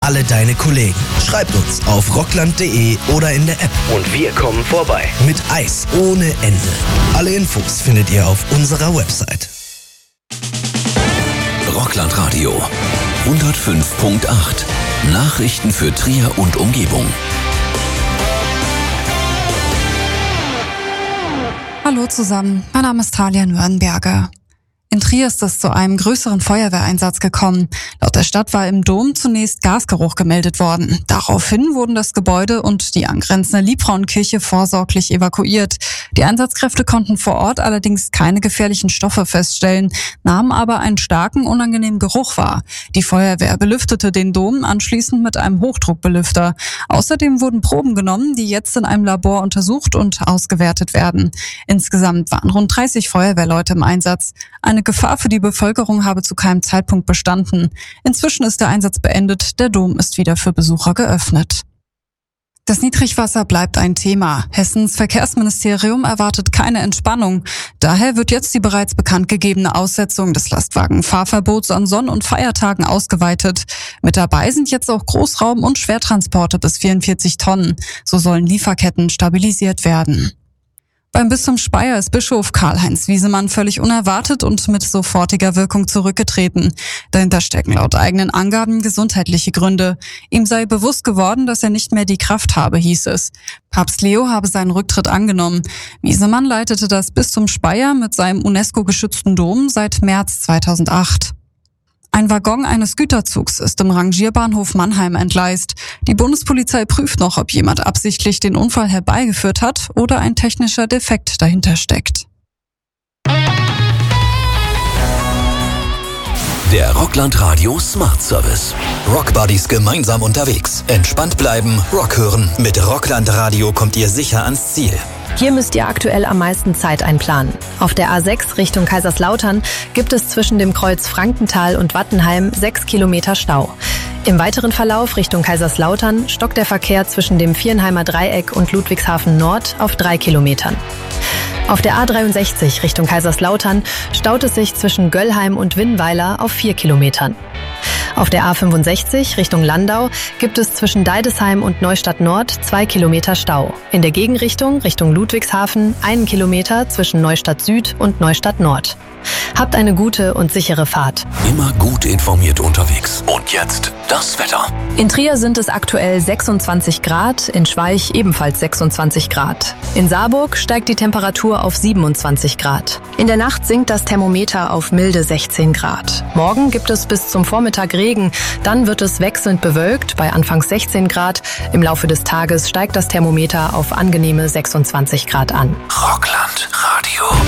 alle deine Kollegen. Schreibt uns auf rockland.de oder in der App. Und wir kommen vorbei. Mit Eis ohne Ende. Alle Infos findet ihr auf unserer Website. Rockland Radio 105.8. Nachrichten für Trier und Umgebung. Hallo zusammen, mein Name ist Talia Nürnberger. In Trier ist es zu einem größeren Feuerwehreinsatz gekommen. Laut der Stadt war im Dom zunächst Gasgeruch gemeldet worden. Daraufhin wurden das Gebäude und die angrenzende Liebfrauenkirche vorsorglich evakuiert. Die Einsatzkräfte konnten vor Ort allerdings keine gefährlichen Stoffe feststellen, nahmen aber einen starken, unangenehmen Geruch wahr. Die Feuerwehr belüftete den Dom anschließend mit einem Hochdruckbelüfter. Außerdem wurden Proben genommen, die jetzt in einem Labor untersucht und ausgewertet werden. Insgesamt waren rund 30 Feuerwehrleute im Einsatz. Eine Gefahr für die Bevölkerung habe zu keinem Zeitpunkt bestanden. Inzwischen ist der Einsatz beendet, der Dom ist wieder für Besucher geöffnet. Das Niedrigwasser bleibt ein Thema. Hessens Verkehrsministerium erwartet keine Entspannung. Daher wird jetzt die bereits bekannt gegebene Aussetzung des Lastwagenfahrverbots an Sonn- und Feiertagen ausgeweitet. Mit dabei sind jetzt auch Großraum- und Schwertransporte bis 44 Tonnen. So sollen Lieferketten stabilisiert werden. Beim Bistum Speyer ist Bischof Karl-Heinz Wiesemann völlig unerwartet und mit sofortiger Wirkung zurückgetreten. Dahinter stecken laut eigenen Angaben gesundheitliche Gründe. Ihm sei bewusst geworden, dass er nicht mehr die Kraft habe, hieß es. Papst Leo habe seinen Rücktritt angenommen. Wiesemann leitete das Bistum Speyer mit seinem UNESCO-geschützten Dom seit März 2008. Ein Waggon eines Güterzugs ist im Rangierbahnhof Mannheim entgleist. Die Bundespolizei prüft noch, ob jemand absichtlich den Unfall herbeigeführt hat oder ein technischer Defekt dahinter steckt. Der Rockland Radio Smart Service. Rockbuddies gemeinsam unterwegs. Entspannt bleiben, Rock hören. Mit Rockland Radio kommt ihr sicher ans Ziel. Hier müsst ihr aktuell am meisten Zeit einplanen. Auf der A6 Richtung Kaiserslautern gibt es zwischen dem Kreuz Frankenthal und Wattenheim 6 Kilometer Stau. Im weiteren Verlauf Richtung Kaiserslautern stockt der Verkehr zwischen dem Viernheimer Dreieck und Ludwigshafen Nord auf 3 Kilometern. Auf der A63 Richtung Kaiserslautern staut es sich zwischen Göllheim und Winnweiler auf 4 Kilometern. Auf der A65 Richtung Landau gibt es zwischen Deidesheim und Neustadt Nord 2 Kilometer Stau. In der Gegenrichtung Richtung Ludwigshafen 1 Kilometer zwischen Neustadt Süd und Neustadt Nord. Habt eine gute und sichere Fahrt. Immer gut informiert unterwegs. Und jetzt das Wetter. In Trier sind es aktuell 26 Grad, in Schweich ebenfalls 26 Grad. In Saarburg steigt die Temperatur auf 27 Grad. In der Nacht sinkt das Thermometer auf milde 16 Grad. Morgen gibt es bis zum Vormittag Regen, dann wird es wechselnd bewölkt bei anfangs 16 Grad. Im Laufe des Tages steigt das Thermometer auf angenehme 26 Grad an. Rockland Radio.